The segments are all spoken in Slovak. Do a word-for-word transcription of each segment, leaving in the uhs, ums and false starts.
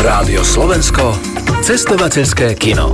Rádio Slovensko, cestovateľské kino.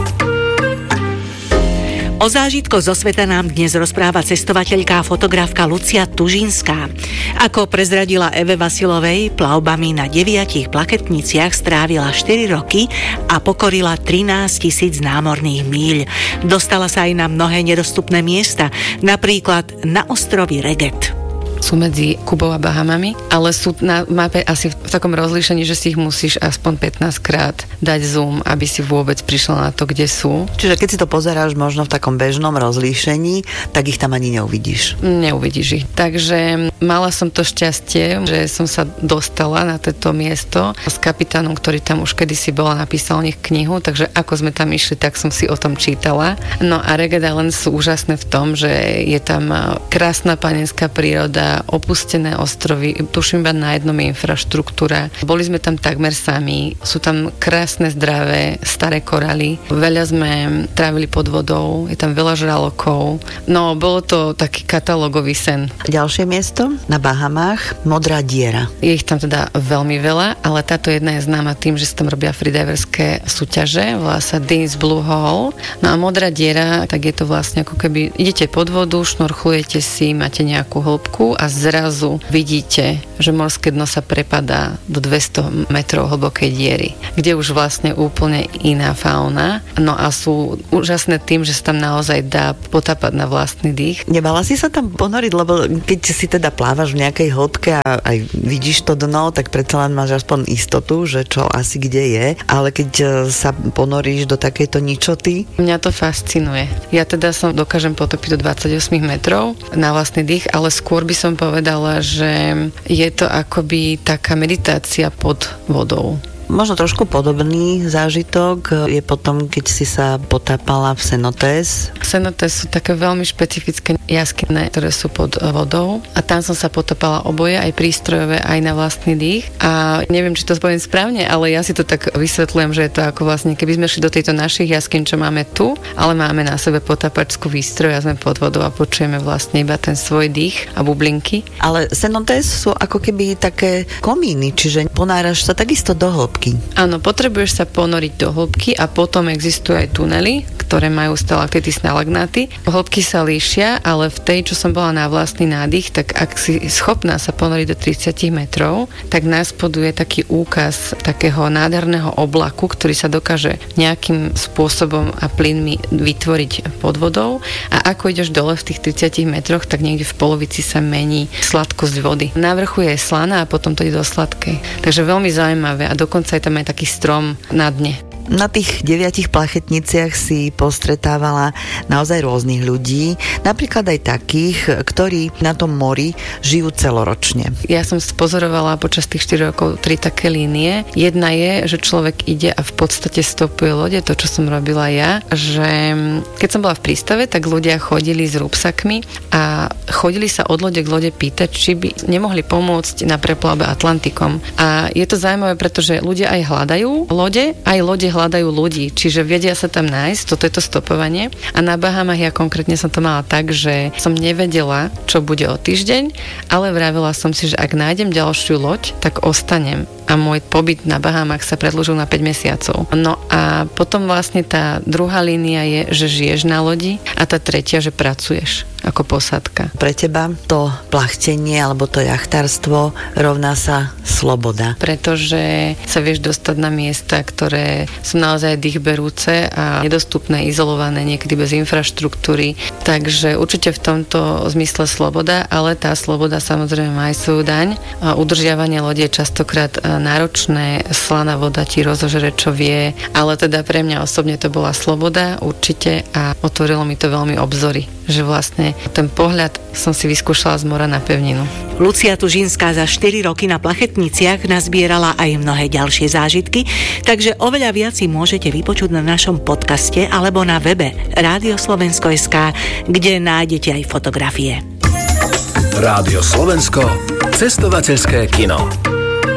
O zážitkoch zo sveta nám dnes rozpráva cestovateľka a fotografka Lucia Tužinská. Ako prezradila Eve Vasilovej, plavbami na deviatich plachetniciach strávila štyri roky a pokorila trinásť tisíc námorných míľ. Dostala sa aj na mnohé nedostupné miesta, napríklad na ostrovy Reget. Sú medzi Kubou a Bahamami, ale sú na mape asi v takom rozlíšení, že si ich musíš aspoň pätnásť krát dať zoom, aby si vôbec prišla na to, kde sú. Čiže keď si to pozeráš možno v takom bežnom rozlíšení, tak ich tam ani neuvidíš. Neuvidíš ich. Takže mala som to šťastie, že som sa dostala na toto miesto s kapitánom, ktorý tam už kedysi bola, napísal o nich knihu, takže ako sme tam išli, tak som si o tom čítala. No a Reget Island sú úžasné v tom, že je tam krásna panenská príroda, opustené ostrovy, tuším iba na jednom je infraštruktúra. Boli sme tam takmer sami, sú tam krásne, zdravé, staré koraly. Veľa sme trávili pod vodou, je tam veľa žralokov. No, bolo to taký katalógový sen. Ďalšie miesto na Bahamách, Modrá diera. Je ich tam teda veľmi veľa, ale táto jedna je známa tým, že sa tam robia freediverské súťaže, volá sa Dean's Blue Hole. No a Modrá diera, tak je to vlastne ako keby idete pod vodu, šnorchlujete si, máte nejakú hĺbku a zrazu vidíte, že morské dno sa prepadá do dvesto metrov hlbokej diery, kde už vlastne úplne iná fauna. No a sú úžasné tým, že sa tam naozaj dá potápať na vlastný dých. Nebala si sa tam ponoriť, lebo keď si teda plávaš v nejakej hĺbke a aj vidíš to dno, tak predsa len máš aspoň istotu, že čo asi kde je, ale keď sa ponoríš do takejto ničoty. Mňa to fascinuje. Ja teda som dokážem potopiť do dvadsaťosem metrov na vlastný dých, ale skôr by som povedala, že je to akoby taká meditácia pod vodou. Možno trošku podobný zážitok je potom, keď si sa potápala v Cenotes. Cenotes sú také veľmi špecifické jaskyne, ktoré sú pod vodou a tam som sa potápala oboje, aj prístrojové, aj na vlastný dých a neviem, či to poviem správne, ale ja si to tak vysvetľujem, že je to ako vlastne, keby sme šli do tejto našich jaskyn, čo máme tu, ale máme na sebe potápačskú výstroj a sme pod vodou a počujeme vlastne iba ten svoj dých a bublinky. Ale Cenotes sú ako keby také komíny, čiže ponáraš sa takisto do hĺbky. Áno, potrebuješ sa ponoriť do hĺbky a potom existujú aj tunely, ktoré majú stalaktity, stalagnáty. Hĺbky sa líšia, ale v tej, čo som bola na vlastný nádych, tak ak si schopná sa ponoriť do tridsať metrov, tak na spodu je taký úkaz takého nádherného oblaku, ktorý sa dokáže nejakým spôsobom a plynmi vytvoriť pod vodou a ako ideš dole v tých tridsiatich metroch, tak niekde v polovici sa mení sladkosť vody. Na vrchu je slaná a potom to ide do sladkej. Takže veľmi zaujímavé a dokonca je tam aj taký strom na dne. Na tých deviatich plachetniciach si postretávala naozaj rôznych ľudí, napríklad aj takých, ktorí na tom mori žijú celoročne. Ja som spozorovala počas tých štyroch rokov tri také línie. Jedna je, že človek ide a v podstate stopuje lode, to, čo som robila ja, že keď som bola v prístave, tak ľudia chodili s rúbsakmi a chodili sa od lode k lode pýtať, či by nemohli pomôcť na preplavbe Atlantikom. A je to zaujímavé, pretože ľudia aj hľadajú lode, aj lode hľadajú ľudí, čiže vedia sa tam nájsť, toto je to stopovanie. A na Bahamách ja konkrétne som to mala tak, že som nevedela, čo bude o týždeň, ale vravila som si, že ak nájdem ďalšiu loď, tak ostanem. A môj pobyt na Bahamách sa predĺžil na päť mesiacov. No a potom vlastne tá druhá línia je, že žiješ na lodi a tá tretia, že pracuješ ako posádka. Pre teba to plachtenie alebo to jachtárstvo rovná sa sloboda. Pretože sa vieš dostať na miesta, ktoré sú naozaj dýchberúce a nedostupné, izolované, niekedy bez infraštruktúry. Takže určite v tomto zmysle sloboda, ale tá sloboda samozrejme má aj svoju daň. A udržiavanie lode je častokrát náročné, slaná voda ti rozožere, čo vie, ale teda pre mňa osobne to bola sloboda určite a otvorilo mi to veľmi obzory, že vlastne ten pohľad som si vyskúšala z mora na pevninu. Lucia Tužinská za štyri roky na plachetniciach nazbierala aj mnohé ďalšie zážitky, takže oveľa viac si môžete vypočuť na našom podcaste alebo na webe Rádio Slovensko bodka es ká, kde nájdete aj fotografie. Rádio Slovensko, cestovateľské kino.